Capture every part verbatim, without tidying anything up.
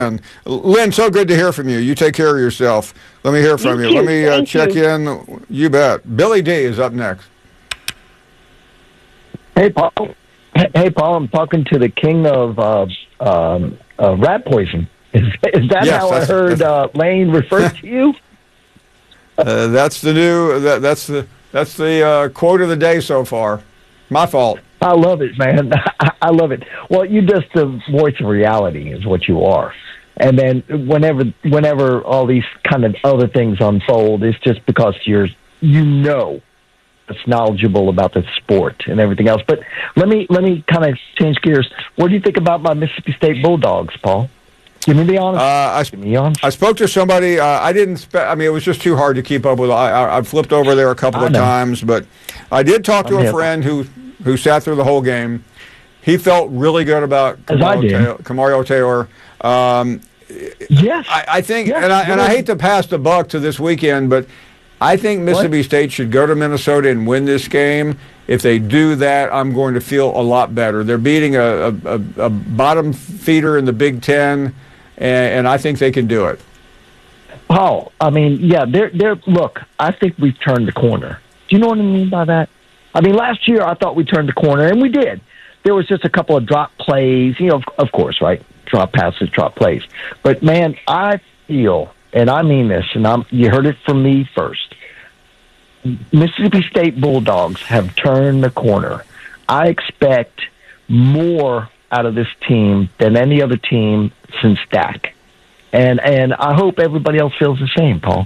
Lynn, so good to hear from you. You take care of yourself. Let me hear from you. you. Let me uh, check you. in. You bet. Billy D is up next. Hey, Paul. Hey, Paul. I'm talking to the king of uh, um, uh, rat poison. Is, is that yes, how I heard uh, Lane refer to you? uh, that's the new. That, that's the that's the uh, quote of the day so far. My fault. I love it, man. I love it. Well, you just the voice of reality is what you are. And then whenever whenever all these kind of other things unfold, it's just because you're you know it's knowledgeable about the sport and everything else. But let me let me kind of change gears. What do you think about my Mississippi State Bulldogs, Paul? Give me the honest. Uh, I, Give me the honest. I spoke to somebody. Uh, I didn't. Spe- I mean, it was just too hard to keep up with. I, I, I flipped over there a couple I of know. times, but I did talk to I'm a hip. friend who who sat through the whole game. He felt really good about As I Kamario did. Taylor. Kamario Taylor. Um, Yes. I, I think, Yes, and I and I yes. hate to pass the buck to this weekend, but I think Mississippi State should go to Minnesota and win this game. If they do that, I'm going to feel a lot better. They're beating a, a, a, a bottom feeder in the Big Ten, and, and I think they can do it. Paul, I mean, yeah, they're, they're, look, I think we've turned the corner. Do you know what I mean by that? I mean, last year I thought we turned the corner, and we did. There was just a couple of drop plays, you know, of, of course, right? Drop passes, drop plays. But, man, I feel, and I mean this, and I'm, you heard it from me first, Mississippi State Bulldogs have turned the corner. I expect more out of this team than any other team since Dak. And and I hope everybody else feels the same, Paul.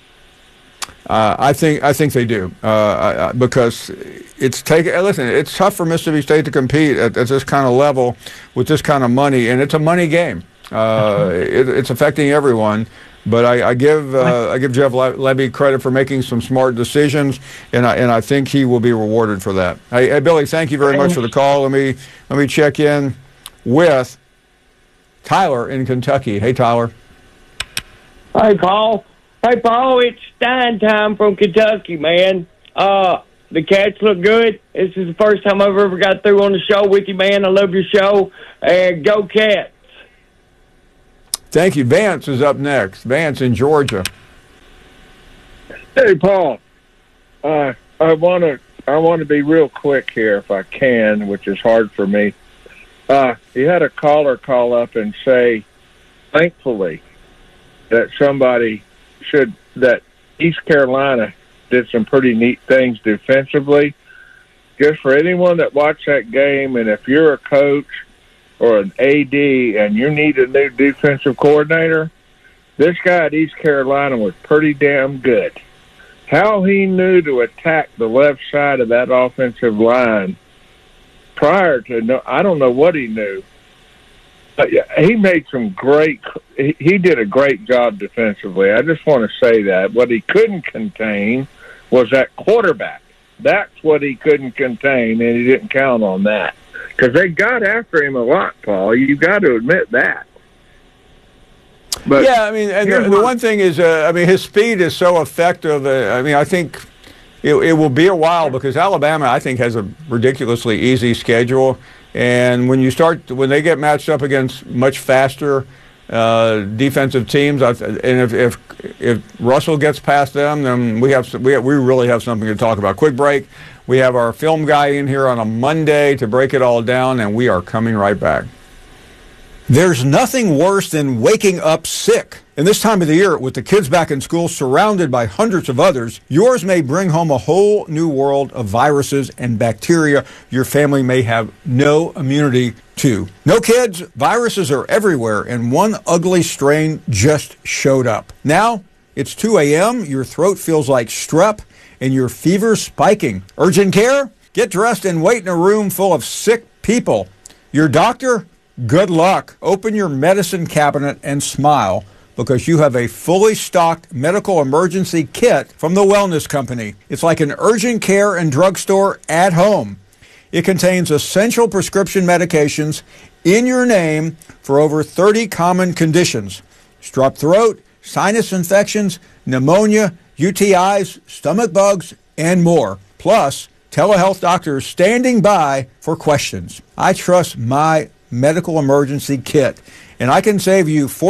Uh, I think I think they do uh, I, because it's take. Listen, it's tough for Mississippi State to compete at, at this kind of level with this kind of money, and it's a money game. Uh, it, it's affecting everyone. But I, I give uh, I give Jeff Le- Levy credit for making some smart decisions, and I and I think he will be rewarded for that. Hey, hey Billy, thank you very much for the call. Let me let me check in with Tyler in Kentucky. Hey, Tyler. Hey, Paul. Hey, Paul, it's Stein time from Kentucky, man. Uh, the Cats look good. This is the first time I've ever got through on the show with you, man. I love your show. And go Cats. Thank you. Vance is up next. Vance in Georgia. Hey, Paul. Uh, I want to I want to be real quick here if I can, which is hard for me. Uh, you had a caller call up and say, thankfully, that somebody should, that East Carolina did some pretty neat things defensively. Just for anyone that watched that game, and if you're a coach or an A D and you need a new defensive coordinator, this guy at East Carolina was pretty damn good. How he knew to attack the left side of that offensive line prior to, no, I don't know what he knew. But yeah, he made some great, he, he did a great job defensively. I just want to say that. What he couldn't contain was that quarterback. That's what he couldn't contain, and he didn't count on that. Because they got after him a lot, Paul. You got to admit that. But yeah, I mean, and the, the one thing is, uh, I mean, his speed is so effective. Uh, I mean, I think it, it will be a while because Alabama, I think, has a ridiculously easy schedule. And when you start, when they get matched up against much faster uh, defensive teams, I, and if, if if Russell gets past them, then we have we have, we really have something to talk about. Quick break. We have our film guy in here on a Monday to break it all down, and we are coming right back. There's nothing worse than waking up sick. And this time of the year, with the kids back in school, surrounded by hundreds of others, yours may bring home a whole new world of viruses and bacteria your family may have no immunity to. No kids, viruses are everywhere, and one ugly strain just showed up. Now, it's two a.m., your throat feels like strep, and your fever's spiking. Urgent care? Get dressed and wait in a room full of sick people. Your doctor? Good luck. Open your medicine cabinet and smile because you have a fully stocked medical emergency kit from the Wellness Company. It's like an urgent care and drugstore at home. It contains essential prescription medications in your name for over thirty common conditions: strep throat, sinus infections, pneumonia, U T Is, stomach bugs, and more. Plus, telehealth doctors standing by for questions. I trust my medical emergency kit. And I can save you